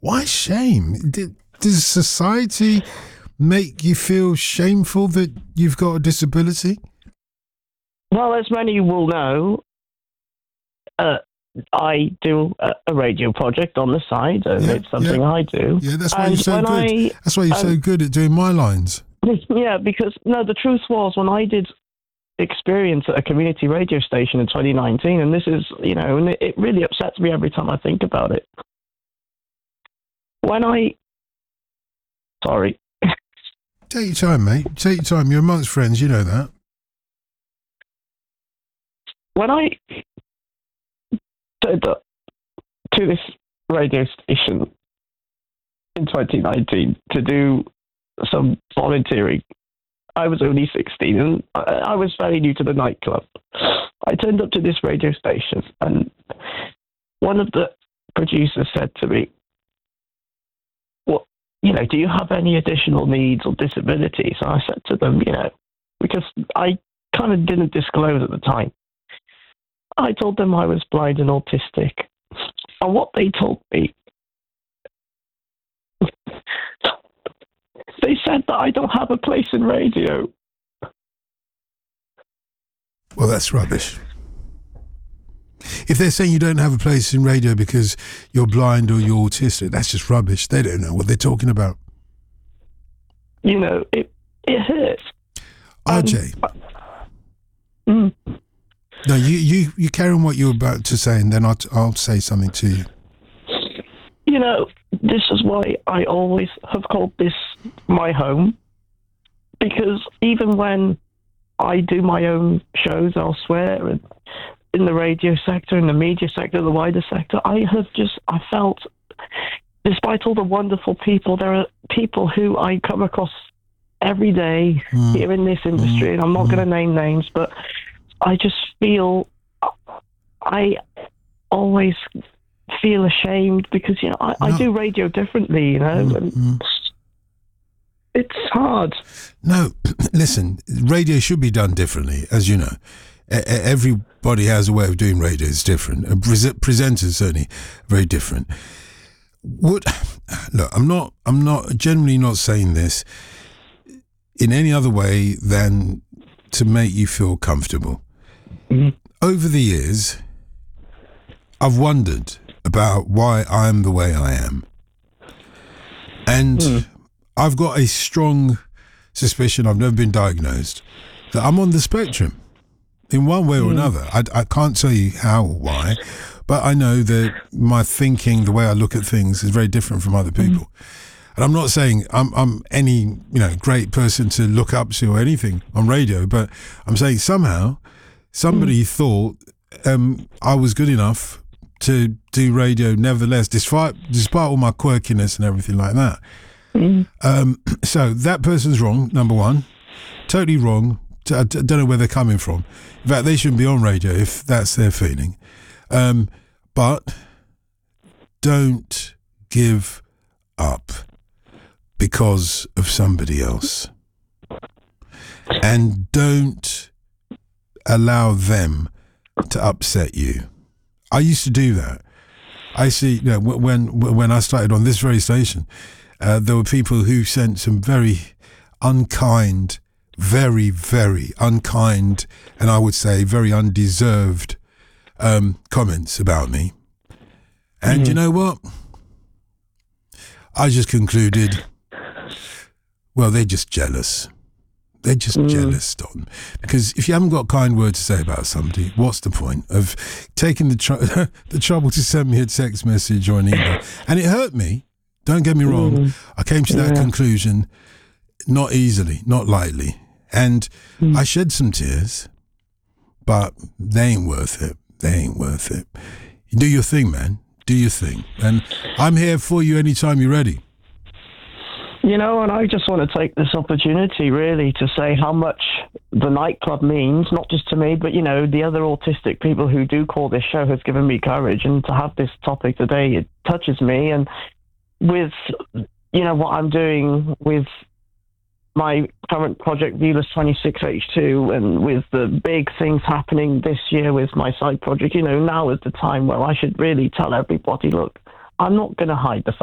Why shame? Does society make you feel shameful that you've got a disability? Well, as many will know, I do a radio project on the side, and it's something I do. Yeah, that's why you're so good. That's why you're so good at doing my lines. Yeah, because, no, the truth was, when I did experience at a community radio station in 2019, and this is, and it really upsets me every time I think about it. Sorry. Take your time, mate. Take your time. You're amongst friends, you know that. When I turned up to this radio station in 2019 to do some volunteering, I was only 16 and I was very new to the nightclub. I turned up to this radio station and one of the producers said to me, well, do you have any additional needs or disabilities? And I said to them, because I kind of didn't disclose at the time. I told them I was blind and autistic. And what they told me, they said that I don't have a place in radio. Well, that's rubbish. If they're saying you don't have a place in radio because you're blind or you're autistic, that's just rubbish. They don't know what they're talking about. It hurts. RJ. No, you carry on what you're about to say, and then I'll say something to you. This is why I always have called this my home, because even when I do my own shows elsewhere, and in the radio sector, in the media sector, the wider sector, I felt, despite all the wonderful people, there are people who I come across every day here in this industry, and I'm not going to name names, but I just feel, I always feel ashamed because, I do radio differently, and it's hard. No, listen, radio should be done differently, as you know. Everybody has a way of doing radio. It's different. Presenters certainly very different. Look, I'm not generally not saying this in any other way than to make you feel comfortable. Mm-hmm. Over the years, I've wondered about why I'm the way I am. And I've got a strong suspicion, I've never been diagnosed, that I'm on the spectrum in one way or another. I can't tell you how or why, but I know that my thinking, the way I look at things is very different from other people. And I'm not saying I'm any, great person to look up to or anything on radio, but I'm saying somehow somebody thought I was good enough to do radio nevertheless, despite all my quirkiness and everything like that. So that person's wrong, number one. Totally wrong. I don't know where they're coming from. In fact, they shouldn't be on radio if that's their feeling. But don't give up because of somebody else. And don't allow them to upset you. I used to do that. I see, when I started on this very station, there were people who sent some very unkind, very, very unkind, and I would say very undeserved comments about me. And you know what? I just concluded, well, they're just jealous. They're just jealous, Don. Because if you haven't got kind words to say about somebody, what's the point of taking the trouble to send me a text message or an email? And it hurt me. Don't get me wrong. I came to that conclusion not easily, not lightly. And I shed some tears, but they ain't worth it. They ain't worth it. You do your thing, man. Do your thing. And I'm here for you anytime you're ready. And I just want to take this opportunity really to say how much the nightclub means, not just to me, but, the other autistic people who do call this show has given me courage. And to have this topic today, it touches me. And with, what I'm doing with my current project, Viewless 26H2, and with the big things happening this year with my side project, now is the time where I should really tell everybody, look, I'm not going to hide the fact